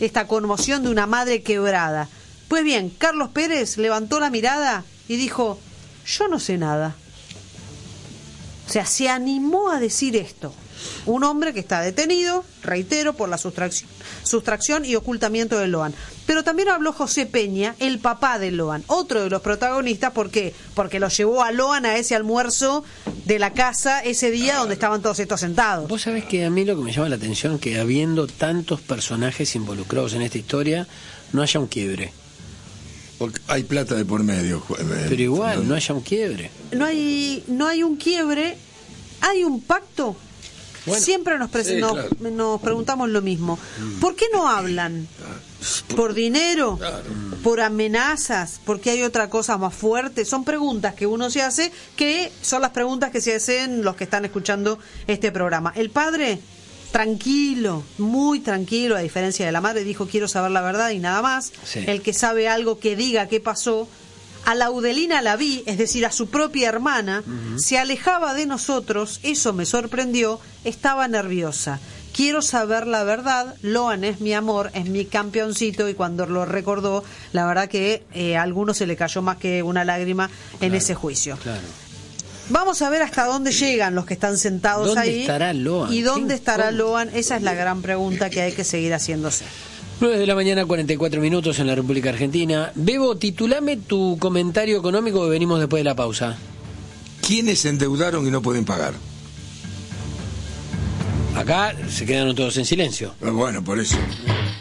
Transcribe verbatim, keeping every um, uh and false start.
esta conmoción de una madre quebrada. Pues bien, Carlos Pérez levantó la mirada y dijo, yo no sé nada. O sea, se animó a decir esto. Un hombre que está detenido, reitero, por la sustracción, sustracción y ocultamiento de Loan. Pero también habló José Peña, el papá de Loan, otro de los protagonistas. ¿Por qué? Porque lo llevó a Loan a ese almuerzo de la casa ese día donde estaban todos estos sentados. Vos sabés que a mí lo que me llama la atención es que habiendo tantos personajes involucrados en esta historia, no haya un quiebre. Porque hay plata de por medio. Pero igual, no haya un quiebre. No hay, no hay un quiebre, hay un pacto. Bueno, siempre nos, pre- sí, nos, claro. nos preguntamos lo mismo. ¿Por qué no hablan? ¿Por dinero? Claro. ¿Por amenazas? ¿Porque hay otra cosa más fuerte? Son preguntas que uno se hace, que son las preguntas que se hacen los que están escuchando este programa. El padre, tranquilo, muy tranquilo, a diferencia de la madre, dijo quiero saber la verdad y nada más. Sí. El que sabe algo que diga qué pasó. A Laudelina la vi, es decir, a su propia hermana, uh-huh. se alejaba de nosotros, eso me sorprendió, estaba nerviosa. Quiero saber la verdad, Loan es mi amor, es mi campeoncito, y cuando lo recordó, la verdad que eh, a alguno se le cayó más que una lágrima en claro, ese juicio. Claro. Vamos a ver hasta dónde llegan los que están sentados ¿Dónde ahí. Estará Loan? ¿Y dónde estará ¿Cómo? Loan? Esa es la gran pregunta que hay que seguir haciéndose. nueve de la mañana, cuarenta y cuatro minutos en la República Argentina. Bebo, titulame tu comentario económico que venimos después de la pausa. ¿Quiénes se endeudaron y no pueden pagar? Acá se quedaron todos en silencio. Bueno, por eso.